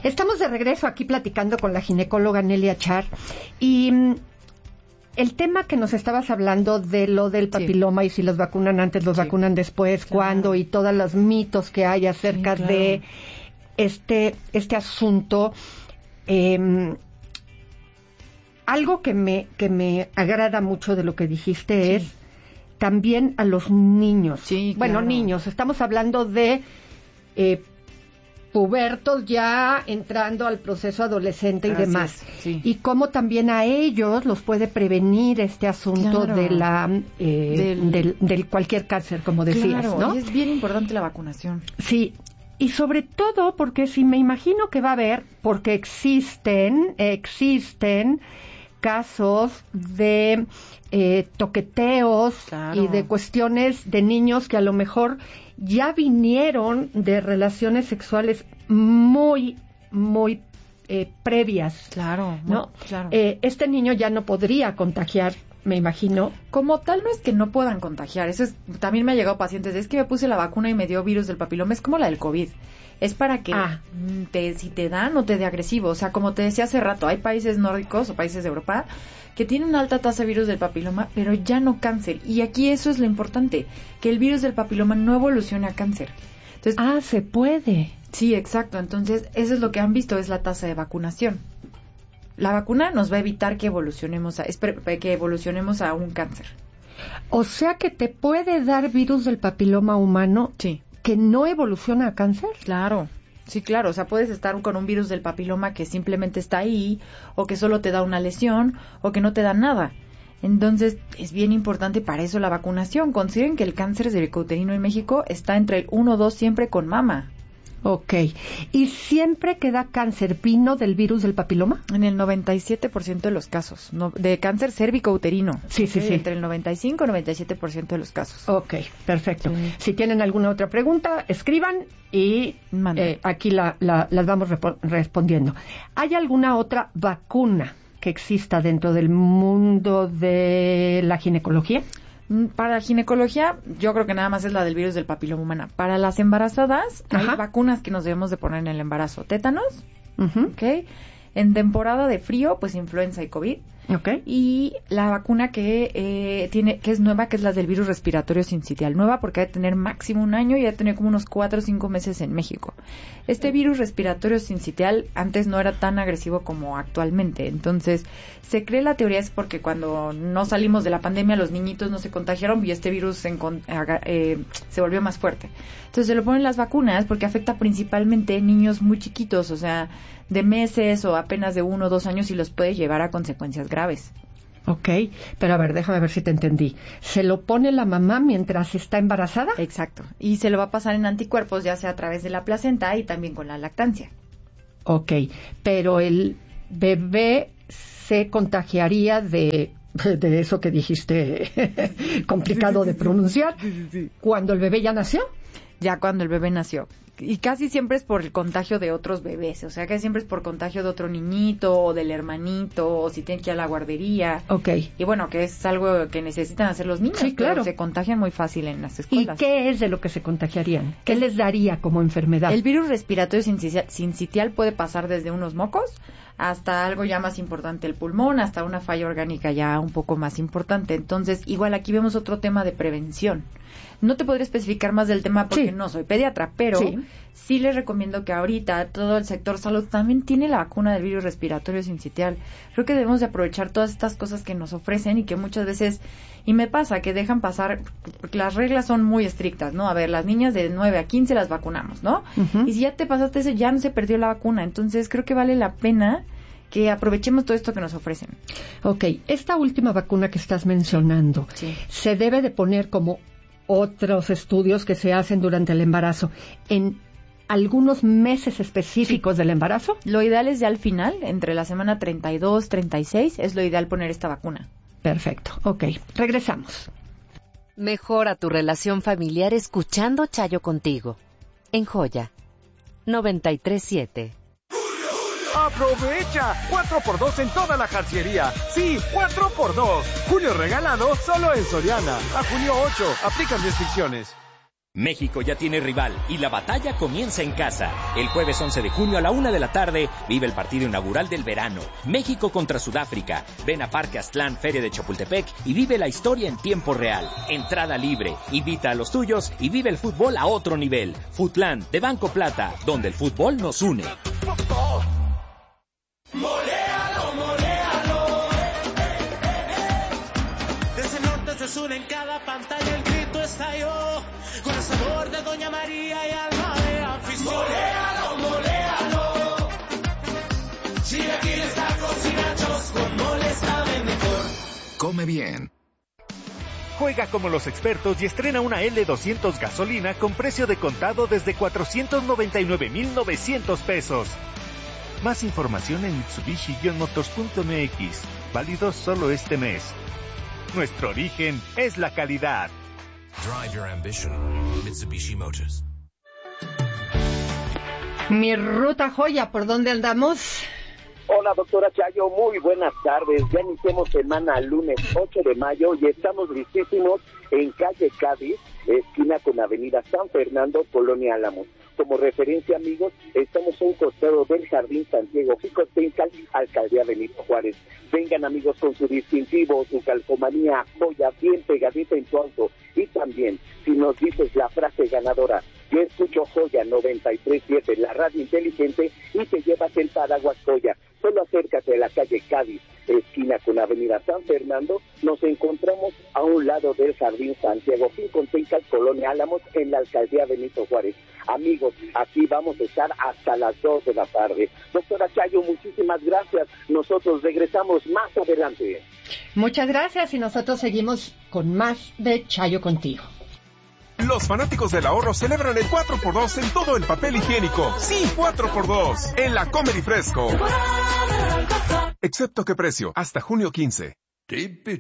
Estamos de regreso aquí platicando con la ginecóloga Nelia Char y el tema que nos estabas hablando de lo del papiloma y si los vacunan antes, los vacunan después, cuándo y todos los mitos que hay acerca de este asunto. Algo que me agrada mucho de lo que dijiste es también a los niños. Bueno, niños, estamos hablando de pubertos ya entrando al proceso adolescente y demás. Y cómo también a ellos los puede prevenir este asunto de la del cualquier cáncer, como decías, ¿no? Y es bien importante la vacunación. Sí, y sobre todo porque si me imagino que va a haber, porque existen casos de toqueteos y de cuestiones de niños que a lo mejor ya vinieron de relaciones sexuales muy previas. ¿No? Este niño ya no podría contagiar, me imagino. Como tal, no es que no puedan contagiar. Eso es, también me ha llegado pacientes. Es que me puse la vacuna y me dio virus del papiloma. Es como la del COVID. Es para que si te da, no te dé agresivo. O sea, como te decía hace rato, hay países nórdicos o países de Europa que tienen una alta tasa de virus del papiloma, pero ya no cáncer. Y aquí eso es lo importante, que el virus del papiloma no evolucione a cáncer. Entonces, se puede. Sí, exacto. Entonces, eso es lo que han visto, es la tasa de vacunación. La vacuna nos va a evitar que evolucionemos a un cáncer. O sea que te puede dar virus del papiloma humano que no evoluciona a cáncer. Claro. Sí, claro, o sea, puedes estar con un virus del papiloma que simplemente está ahí, o que solo te da una lesión, o que no te da nada. Entonces, es bien importante para eso la vacunación. Consideren que el cáncer cervicouterino en México está entre el 1 o 2 siempre con mama. Ok. ¿Y siempre que da cáncer vino del virus del papiloma? En el 97% de los casos, de cáncer cérvico-uterino. Sí. Entre el 95 y 97% de los casos. Ok, perfecto. Sí. Si tienen alguna otra pregunta, escriban y aquí las vamos respondiendo. ¿Hay alguna otra vacuna que exista dentro del mundo de la ginecología? Para la ginecología, yo creo que nada más es la del virus del papiloma humano. Para las embarazadas, hay vacunas que nos debemos de poner en el embarazo. Tétanos, en temporada de frío, pues influenza y COVID. Y la vacuna que es nueva, que es la del virus respiratorio sincitial. Nueva porque debe tener máximo 1 año y debe tener como unos 4 o 5 meses en México. Este virus respiratorio sincitial antes no era tan agresivo como actualmente. Entonces, se cree, la teoría es porque cuando no salimos de la pandemia los niñitos no se contagiaron y este virus se volvió más fuerte. Entonces se lo ponen las vacunas porque afecta principalmente niños muy chiquitos, o sea, de meses o apenas de 1 o 2 años, y los puede llevar a consecuencias graves. Ok, pero a ver, déjame ver si te entendí. ¿Se lo pone la mamá mientras está embarazada? Exacto, y se lo va a pasar en anticuerpos, ya sea a través de la placenta y también con la lactancia. Ok, pero el bebé se contagiaría de eso que dijiste, complicado de pronunciar, ¿cuándo el bebé ya nació? Ya cuando el bebé nació. Y casi siempre es por el contagio de otros bebés, o sea, que siempre es por contagio de otro niñito o del hermanito, o si tienen que ir a la guardería. Ok. Y bueno, que es algo que necesitan hacer los niños, sí, claro. Pero se contagian muy fácil en las escuelas. ¿Y qué es de lo que se contagiarían? ¿Qué les daría como enfermedad? El virus respiratorio sincitial puede pasar desde unos mocos hasta algo ya más importante, el pulmón, hasta una falla orgánica ya un poco más importante. Entonces, igual aquí vemos otro tema de prevención. No te podría especificar más del tema porque no soy pediatra, pero sí les recomiendo que ahorita todo el sector salud también tiene la vacuna del virus respiratorio sincitial. Creo que debemos de aprovechar todas estas cosas que nos ofrecen y que muchas veces, y me pasa, que dejan pasar, porque las reglas son muy estrictas, ¿no? A ver, las niñas de 9 a 15 las vacunamos, ¿no? Y si ya te pasaste eso, ya no se perdió la vacuna. Entonces creo que vale la pena que aprovechemos todo esto que nos ofrecen. Ok, esta última vacuna que estás mencionando, ¿se debe de poner como otros estudios que se hacen durante el embarazo en algunos meses específicos del embarazo? Lo ideal es ya al final, entre la semana 32, 36, es lo ideal poner esta vacuna. Perfecto, ok, regresamos. Mejora tu relación familiar escuchando Chayo contigo. En Joya 93.7. ¡Aprovecha! 4x2 en toda la jarciería. Sí, 4x2. Julio regalado solo en Soriana. A junio 8. Aplican restricciones. México ya tiene rival y la batalla comienza en casa. El jueves 11 de junio a la 1 de la tarde vive el partido inaugural del verano. México contra Sudáfrica. Ven a Parque Aztlán, Feria de Chapultepec y vive la historia en tiempo real. Entrada libre. Invita a los tuyos y vive el fútbol a otro nivel. Futlán, de Banco Plata, donde el fútbol nos une. ¡Moléalo, moléalo! Desde el norte, desde el sur, en cada pantalla el grito estalló. Con el sabor de Doña María y alma de afición. ¡Moléalo, moléalo! Chilaquiles, tacos y nachos, con mole saben mejor. Come bien. Juega como los expertos y estrena una L200 gasolina con precio de contado desde 499,900 pesos. Más información en Mitsubishi-motors.mx. Válido solo este mes. Nuestro origen es la calidad. Drive your ambition. Mitsubishi Motors. Mi ruta joya, ¿por dónde andamos? Hola, doctora Chayo, muy buenas tardes. Ya iniciamos semana lunes 8 de mayo y estamos listísimos en calle Cádiz, esquina con avenida San Fernando, Colonia Álamos. Como referencia, amigos, estamos a un costado del Jardín Santiago Xicotencal, Alcaldía Benito Juárez. Vengan, amigos, con su distintivo, su calcomanía, joya bien pegadita en tu auto. Y también, si nos dices la frase ganadora, yo escucho Joya 93.7, la radio inteligente, y te llevas el paraguas Joya. Solo acércate a la calle Cádiz, esquina con avenida San Fernando. Nos encontramos a un lado del Jardín Santiago Xicotencal, Colonia Álamos, en la Alcaldía Benito Juárez. Amigos, aquí vamos a estar hasta las 2 de la tarde. Doctora Chayo, muchísimas gracias. Nosotros regresamos más adelante. Muchas gracias y nosotros seguimos con más de Chayo contigo. Los fanáticos del ahorro celebran el 4x2 en todo el papel higiénico. Sí, 4x2 en la Comer y Fresco. Excepto qué precio, hasta junio 15.